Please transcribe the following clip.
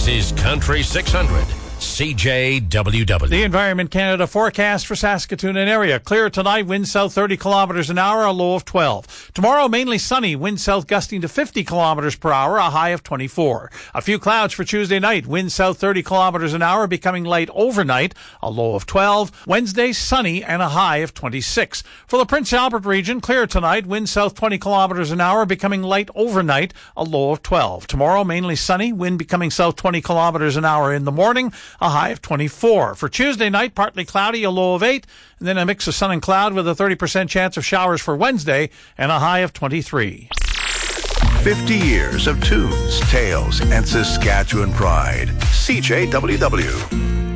is Country 600. CJWW. The Environment Canada forecast for Saskatoon and area. Clear tonight, wind south 30 kilometers an hour, a low of 12. Tomorrow, mainly sunny, wind south gusting to 50 kilometers per hour, a high of 24. A few clouds for Tuesday night, wind south 30 kilometers an hour, becoming light overnight, a low of 12. Wednesday, sunny and a high of 26. For the Prince Albert region, clear tonight, wind south 20 kilometers an hour, becoming light overnight, a low of 12. Tomorrow, mainly sunny, wind becoming south 20 kilometers an hour in the morning, a high of 24. For Tuesday night, partly cloudy, a low of 8, and then a mix of sun and cloud with a 30% chance of showers for Wednesday and a high of 23. 50 years of tunes, tales, and Saskatchewan pride. CJWW.